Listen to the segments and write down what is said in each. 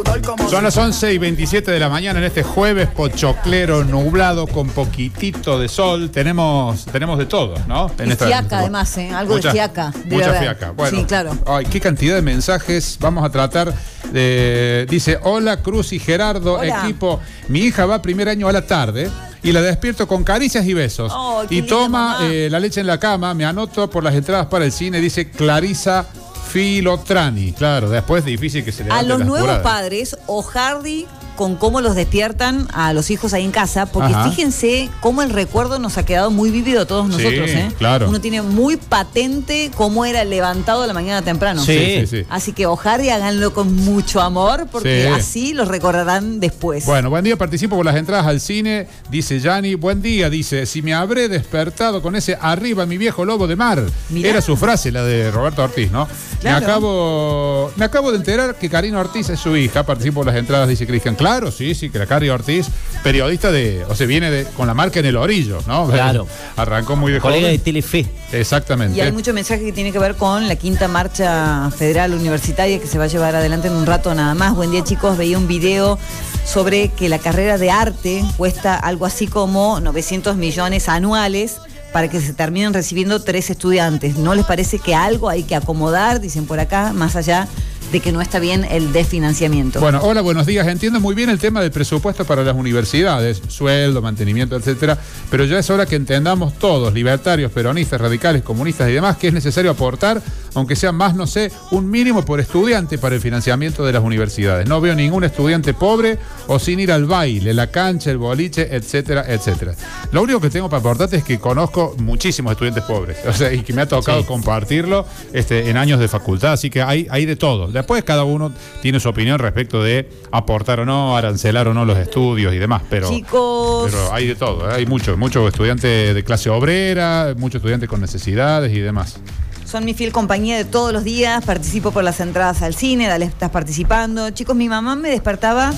Son las 11:27 de la mañana en este jueves pochoclero, nublado, con poquitito de sol. Tenemos de todo, ¿no? Y fiaca, además, algo de fiaca. Mucha fiaca. Bueno, sí, claro. Ay, qué cantidad de mensajes. Vamos a tratar de... Dice, hola Cruz y Gerardo, hola. Equipo. Mi hija va primer año a la tarde y la despierto con caricias y besos. Oh, y toma la leche en la cama. Me anoto por las entradas para el cine. Dice Clarisa Filotrani. Claro, después difícil que se levante. A los las nuevos curadas. padres, ojardi con cómo los despiertan a los hijos ahí en casa, porque Ajá. Fíjense cómo el recuerdo nos ha quedado muy vívido a todos nosotros. Claro. Uno tiene muy patente cómo era levantado a la mañana temprano. Sí. Así que ojardi háganlo con mucho amor, porque Sí. así los recordarán después. Bueno, buen día, participo por las entradas al cine, dice Yani. Buen día, dice, si me habré despertado con ese arriba mi viejo lobo de mar. Mirá. Era su frase, la de Roberto Ortiz, ¿no? Claro. Me acabo de enterar que Karina Ortiz es su hija, participo por las entradas, dice Cristian. Claro, sí, que la Cari Ortiz, periodista viene con la marca en el orillo, ¿no? Claro. Arrancó muy de Colega joven. de Telefe. Exactamente. Y hay mucho mensaje que tiene que ver con la quinta marcha federal universitaria que se va a llevar adelante en un rato nada más. Buen día, chicos. Veía un video sobre que la carrera de arte cuesta algo así como 900 millones anuales para que se terminen recibiendo 3 estudiantes. ¿No les parece que algo hay que acomodar, dicen por acá, más allá de que no está bien el desfinanciamiento? Bueno, hola, buenos días. Entiendo muy bien el tema del presupuesto para las universidades, sueldo, mantenimiento, etcétera, pero ya es hora que entendamos todos, libertarios, peronistas, radicales, comunistas y demás, que es necesario aportar, aunque sea más, no sé, un mínimo por estudiante para el financiamiento de las universidades. No veo ningún estudiante pobre o sin ir al baile, la cancha, el boliche, etcétera, etcétera. Lo único que tengo para aportarte es que conozco muchísimos estudiantes pobres, y que me ha tocado compartirlo en años de facultad, así que hay de todo. Después cada uno tiene su opinión respecto de aportar o no, arancelar o no los estudios y demás, pero hay de todo, hay mucho estudiante de clase obrera, muchos estudiantes con necesidades y demás. Son mi fiel compañía de todos los días, participo por las entradas al cine, dale, estás participando. Chicos, mi mamá me despertaba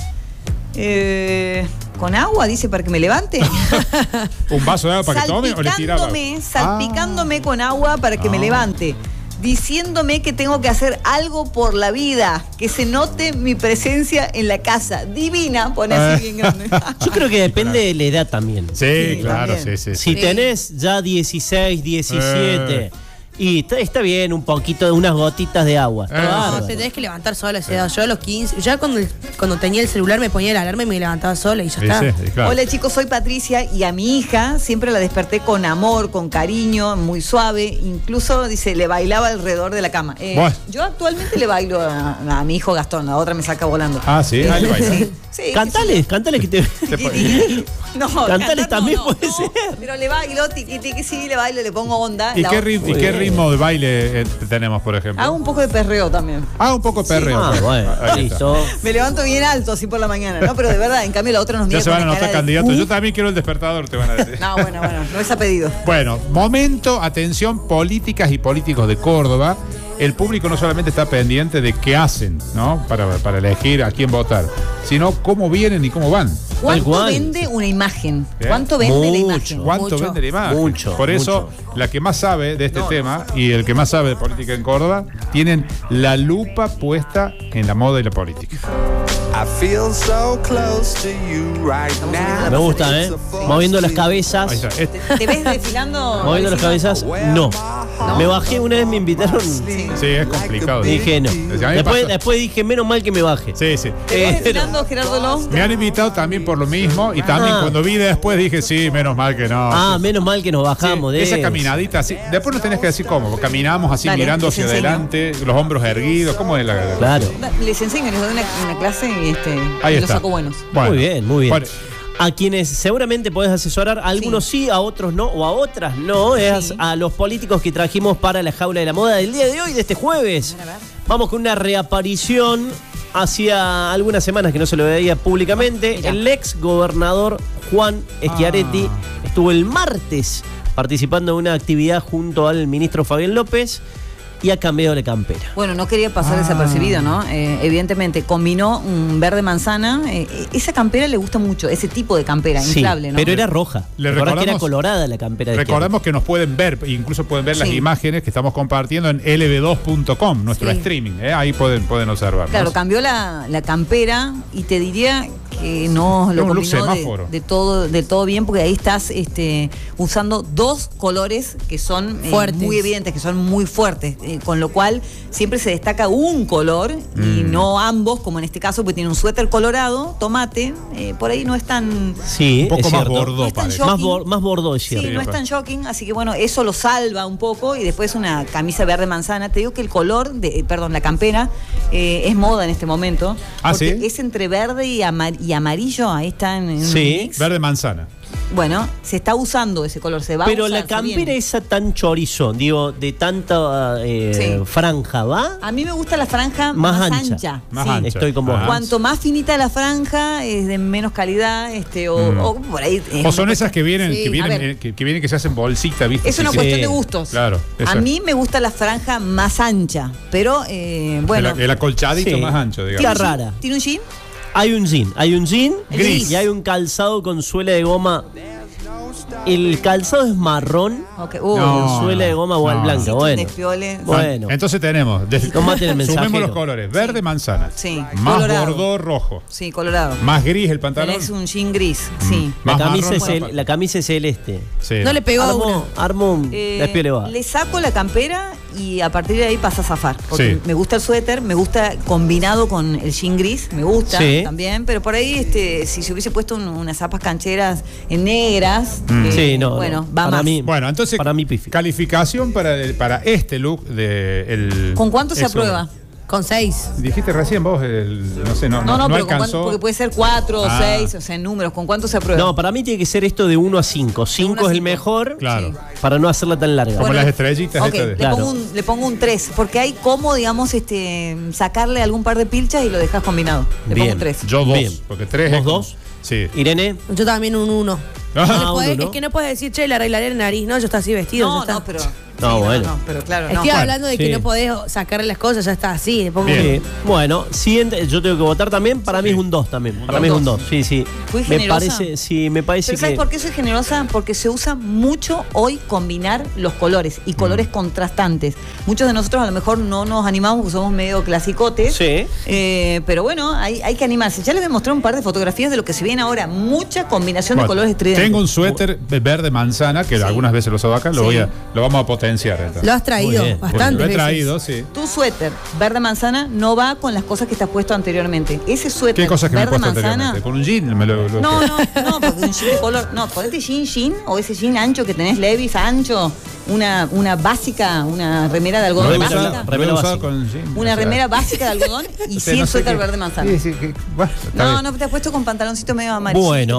con agua, dice, para que me levante. ¿Un vaso de agua para que tome o le tiraba? Salpicándome con agua para que me levante. Diciéndome que tengo que hacer algo por la vida, que se note mi presencia en la casa. Divina, pone así bien grande. Yo creo que depende de la edad también. Sí, claro, también. sí. Si tenés ya 16, 17 y está bien un poquito de unas gotitas de agua. No, te tenés que levantar sola. Yo a los 15, ya cuando tenía el celular me ponía la alarma y me levantaba sola y ya está. Sí, claro. Hola chicos, soy Patricia y a mi hija siempre la desperté con amor, con cariño, muy suave. Incluso, dice, le bailaba alrededor de la cama. Yo actualmente le bailo a mi hijo Gastón, la otra me saca volando. Ah, sí, ahí le baila. Sí, Cantales que te... No, Cantales también puede ser. Pero le bailo, tiqui, sí, le bailo, le pongo onda. ¿Y qué ritmo de baile tenemos, por ejemplo? Hago un poco de perreo también. Un poco de perreo. Bueno, listo. Me levanto bien alto así por la mañana, ¿no? Pero de verdad, en cambio la otra nos mira. Ya se van a anotar candidatos. Yo también quiero el despertador, te van a decir. No, bueno, no es a pedido. Bueno, momento, atención, políticas y políticos de Córdoba. El público no solamente está pendiente de qué hacen, ¿no? Para elegir a quién votar, sino cómo vienen y cómo van. ¿Cuánto vende una imagen? ¿Cuánto vende la imagen? ¿Cuánto vende la imagen? Mucho. Por eso, la que más sabe de este tema y el que más sabe de política en Córdoba tienen la lupa puesta en la moda y la política. Me gusta, moviendo las cabezas. Ahí está. ¿Te ves desfilando? Moviendo las cabezas, no. Me bajé una vez, me invitaron. Sí, es complicado. Dije no. Después dije, menos mal que me baje. Sí. ¿Te ves desfilando, Gerardo Ló? Me han invitado también por lo mismo y también cuando vi después dije, sí, menos mal que no. Menos mal que nos bajamos de esa caminadita así. Después nos tenés que decir cómo. Caminamos así, Dale, mirando les hacia enseño. adelante, los hombros erguidos. ¿Cómo es la? Claro. Les enseño, les doy una clase y Ahí los está. saco buenos. Bueno, Muy bien. Bueno, A quienes seguramente podés asesorar, a algunos sí, a otros no, o a otras no, es a los políticos que trajimos para la jaula de la moda del día de hoy, de este jueves. A ver. Vamos con una reaparición hacía algunas semanas que no se lo veía públicamente. Mirá. El ex gobernador Juan Schiaretti estuvo el martes participando de una actividad junto al ministro Fabián López. y ha cambiado la campera. Bueno, no quería pasar desapercibido, ¿no? Evidentemente, combinó un verde manzana. Esa campera le gusta mucho, ese tipo de campera, Sí, inflable, ¿no? pero era roja. Le Recordás que era recordamos- colorada la campera de Recordemos que nos pueden ver, incluso pueden ver las Sí. imágenes que estamos compartiendo en lb2.com, nuestro Sí. streaming. Ahí pueden observar. Claro, cambió la campera y te diría que no Es lo un look combinó semáforo. de todo bien, porque ahí estás usando dos colores que son Fuertes. muy evidentes, que son muy fuertes, con lo cual siempre se destaca un color y no ambos, como en este caso, porque tiene un suéter colorado, tomate, por ahí no es tan... Sí, Un poco es más cierto. bordeaux, No es tan parece. shocking. Más bordeaux, es Sí, cierto. no es tan shocking, así que bueno, eso lo salva un poco y después una camisa verde manzana. Te digo que el color, la campera, es moda en este momento. Ah, porque ¿sí? es entre verde y amarillo, ahí está en un Sí. mix. Verde manzana. Bueno, se está usando ese color, se va a Pero usar, la se campera viene. esa tan chorizo, digo, de tanta Sí. franja, ¿va? A mí me gusta la franja Más más ancha. ancha. Más sí. ancha. Estoy con vos. Ah. Cuanto más finita la franja, es de menos calidad, o por ahí. O son esas que vienen, Sí, que vienen, a ver. que vienen que se hacen bolsita, ¿viste? Es una Sí, cuestión sí. de gustos. Claro, eso A es. mí me gusta la franja más ancha, pero bueno. El acolchadito Sí. más ancho, digamos. Está rara. ¿Tiene un jean? Hay un jean Gris. y hay un calzado con suela de goma. El calzado es marrón, Okay. No. con suela de goma igual no. blanca. Sí, Bueno, despiole. bueno. Entonces tenemos. No maten el mensajero. Sumemos los colores. Verde, manzana. Sí, Más colorado. bordeaux, rojo. Sí, colorado. Más gris el pantalón. Tenés un jean gris, sí. La Más camisa, marrón, la camisa es celeste. Sí. No le pegó a una. Armo un despiole va. Le saco la campera y a partir de ahí pasa a zafar. Porque Sí. me gusta el suéter, me gusta combinado con el jean gris, me gusta Sí. también. Pero por ahí, si se hubiese puesto unas zapas cancheras en negras, Sí, no, bueno, no. va Para más. mí- Bueno, entonces, Para mí, pifi. calificación para este look de el. ¿Con cuánto se eso. aprueba? Con 6. Dijiste recién vos, no sé, no No, pero ¿con alcanzó. cuánto? Porque puede ser 4 o Ah. 6, o sea, en números. ¿Con cuánto se aprueba? No, para mí tiene que ser esto de 1 a 5. 5 es el 5. mejor. Claro. Sí. Para no hacerla tan larga. Como las estrellitas ok, estas de- Claro. le pongo un 3, porque hay como, digamos, sacarle algún par de pilchas y lo dejas combinado. Le pongo Bien. un 3. Yo 2, Bien. porque 3 ¿Vos es. como- dos? Sí. Irene, Yo también un 1. Ah, No podés- uno, ¿no? Es que no puedes decir, che, le arreglaré la nariz. No, yo está así vestido. ya No, está. no, pero. No, bueno. No, pero claro, no. Estoy hablando de que Sí. no podés sacarle las cosas, ya está así. Le pongo un- Bien. bueno, siguiente, yo tengo que votar también. Para mí es un 2 también. Para mí es un 2. Sí, sí. ¿Fui Me generosa? parece, sí, me parece Pero ¿sabes que. por qué soy generosa? Porque se usa mucho hoy combinar los colores y colores contrastantes. Muchos de nosotros a lo mejor no nos animamos porque somos medio clasicotes. Sí. Pero bueno, hay que animarse. Ya les voy a mostrar un par de fotografías de lo que se viene ahora. Mucha combinación Bueno, de colores estridentes. tengo un suéter verde manzana que algunas veces lo usado acá, lo Sí. lo vamos a potenciar. entonces. Lo has traído Muy bien. bastantes Lo he veces. traído, sí. Tu suéter verde manzana no va con las cosas que te has puesto anteriormente. Ese suéter ¿Qué cosas que me he verde puesto manzana. anteriormente? Con un jean me lo No, porque un jean de color. No, ponete jean o ese jean ancho que tenés Levi's ancho, una básica, una remera de algodón Remera básica. blanca. Remera básica. con jean. Una remera básica de algodón y o sea, sí no el sé suéter qué- verde manzana. Sí, sí, bueno, está No, bien. no te has puesto con pantaloncito medio amarillo. Bueno,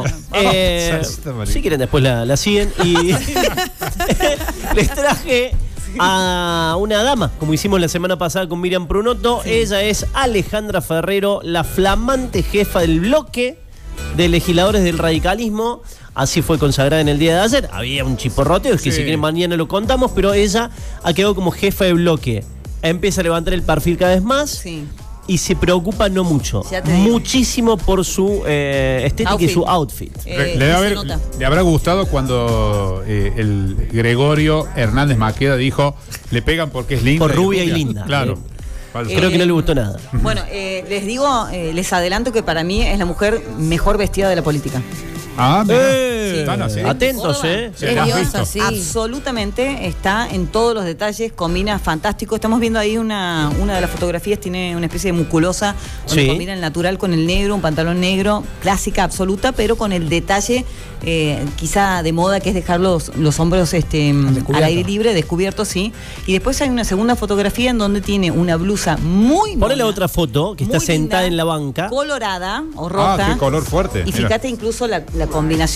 si quieren después la siguen y les traje a una dama, como hicimos la semana pasada con Miriam Prunotto. Ella es Alejandra Ferrero, la flamante jefa del bloque de legisladores del radicalismo. Así fue consagrada en el día de ayer. Había un chiporroteo, es que Sí. si quieren mañana lo contamos, pero ella ha quedado como jefa de bloque. Empieza a levantar el perfil cada vez más. Sí. Y se preocupa no mucho, Ya te digo. muchísimo por su estética Outfit. y su outfit. Le habrá gustado cuando el Gregorio Hernández Maqueda dijo, le pegan porque es linda. Por rubia y linda. Claro. Creo que no le gustó nada. Bueno, les digo, les adelanto que para mí es la mujer mejor vestida de la política. Ah, mira. Sí. Están así. Atentos, Córdoba. Sí, Es la has diosa, visto. sí. Absolutamente, está en todos los detalles, combina fantástico. Estamos viendo ahí una de las fotografías, tiene una especie de musculosa, donde Sí. combina el natural con el negro, un pantalón negro, clásica absoluta, pero con el detalle quizá de moda, que es dejar los hombros al aire libre, descubiertos, sí. Y después hay una segunda fotografía en donde tiene una blusa muy Ponle mona, otra foto, que está muy sentada linda, en la banca. colorada o roja. Ah, qué color fuerte. Y Mira. fíjate incluso la combinación con la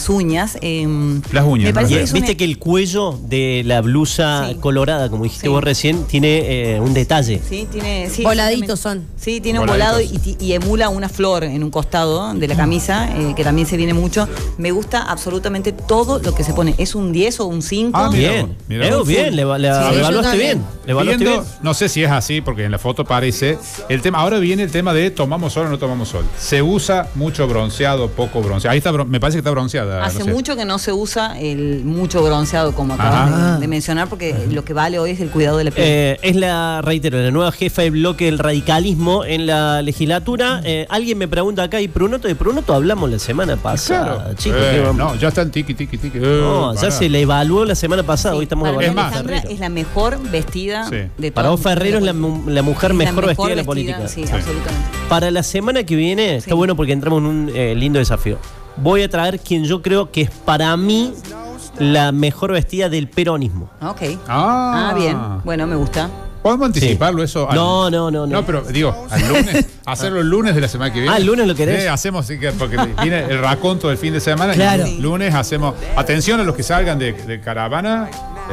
las uñas. Las uñas. Me parece ¿no? que es Viste que el cuello de la blusa colorada, como dijiste vos recién, tiene un detalle. Sí, tiene. Sí, Voladitos son. Sí, tiene un volado Voladitos. y emula una flor en un costado de la camisa, que también se viene mucho. Me gusta absolutamente todo lo que se pone. ¿Es un 10 o un 5? Ah, Bien, mira. bien, le yo evaluaste también. bien. Le evaluaste Viendo, bien. no sé si es así, porque en la foto parece. Ahora viene el tema de tomamos sol o no tomamos sol. Se usa mucho bronceado, poco bronceado. Ahí está, me parece que está bronceada. Hace no sé. mucho que no se usa el mucho bronceado, como acabas de mencionar, porque lo que vale hoy es el cuidado de la piel. Es reitero, la nueva jefa de bloque del radicalismo en la legislatura. Alguien me pregunta acá, ¿y Prunoto? De Prunoto hablamos la semana pasada, Claro. chicos. ¿qué vamos? No, ya están tiki. No, ya se le evaluó la semana pasada, hoy estamos Para mí evaluando a Alejandra Ferrero. es la mejor vestida Sí. de Para vos, todas. Ferrero es la mujer mejor vestida de la política. Sí, absolutamente. Para la semana que viene, está bueno porque entramos en un lindo desafío. Voy a traer quien yo creo que es para mí la mejor vestida del peronismo. Ok. Ah, Bien. Bueno, me gusta. ¿Podemos anticiparlo eso? No. No, pero digo, al lunes, hacerlo el lunes de la semana que viene. Ah, el lunes lo querés. Hacemos, sí, porque viene el raconto del fin de semana. Claro. Y el lunes hacemos. Atención a los que salgan de caravana.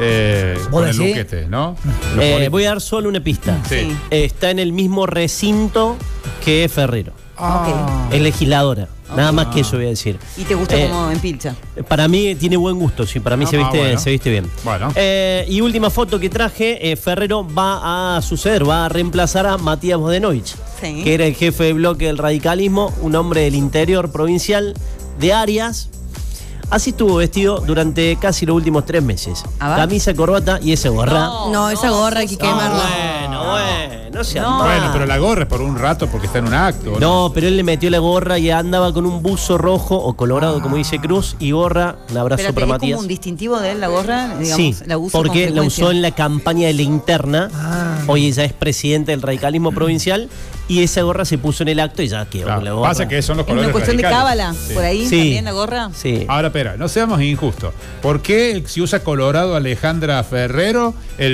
Con el look este, ¿no? Voy a dar solo una pista. Sí. Está en el mismo recinto que Ferrero. Es legisladora. Nada más que eso voy a decir. ¿Y te gusta como en pilcha? Para mí tiene buen gusto, sí, para mí se viste bien. Bueno. Y última foto que traje, Ferrero va a reemplazar a Matías Bodenovich, que era el jefe de bloque del radicalismo, un hombre del interior provincial de Arias. Así estuvo vestido durante casi los últimos 3 meses. Camisa, corbata y esa gorra. No, esa gorra hay que quemarla. No sea Bueno, pero la gorra es por un rato porque está en un acto. No, pero él le metió la gorra y andaba con un buzo rojo o colorado, como dice Cruz, y gorra. Un abrazo Pero para ¿es Matías. como un distintivo de él la gorra? Digamos, Sí, la usa porque con la frecuencia. usó en la campaña de la interna. Hoy ella es presidente del radicalismo provincial y esa gorra se puso en el acto y ya quedó Claro, con la gorra. pasa que son los ¿Es una colores cuestión de radicales. cábala? Sí. ¿Por ahí Sí. también la gorra? Sí. Ahora, espera, no seamos injustos. ¿Por qué si usa colorado Alejandra Ferrero,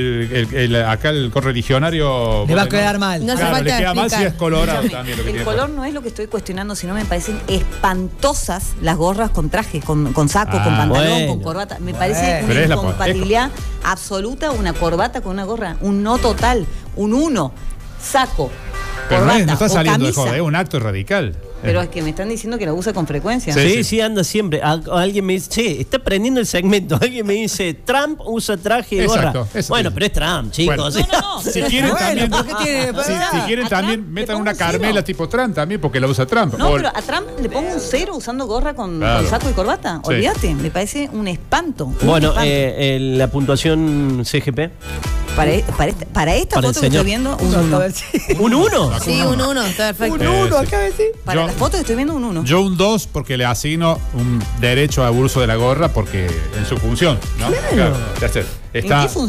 acá el correligionario... Le va a quedar mal. No hace Claro, falta le queda mal si explicar. es colorado también lo que El tiene. color no es lo que estoy cuestionando, sino me parecen espantosas las gorras con traje, con saco, con pantalón, bueno. con corbata. Me parece Pero una es la- incompatibilidad absoluta una corbata con una gorra. Un no total, un 1, saco, Pero corbata no está o saliendo de camisa. joda, es un acto radical. Pero es que me están diciendo que la usa con frecuencia. Sí, anda siempre. Alguien me dice, che, está prendiendo el segmento. Alguien me dice, Trump usa traje y gorra. Exacto, eso Bueno, sí. pero es Trump, chicos. Bueno. No. Si quieren Bueno, también, ¿por qué tiene- si quieren a también Trump le metan pongo una un cero. Carmela tipo Trump también, porque la usa Trump. No, O- pero a Trump le pongo un 0 usando gorra con Claro. saco y corbata. Sí. Olvídate, me parece un espanto. un Bueno, espanto. la puntuación CGP. Para esta para el foto que señor. estoy viendo, un 1. ¿Un 1? Sí, un 1, está perfecto. sí. acá decir. Para Yo- la foto que estoy viendo, un 1. Yo un 2 porque le asigno un derecho a uso de la gorra porque en su función, ¿no? Claro, ya sé. Está, ¿En qué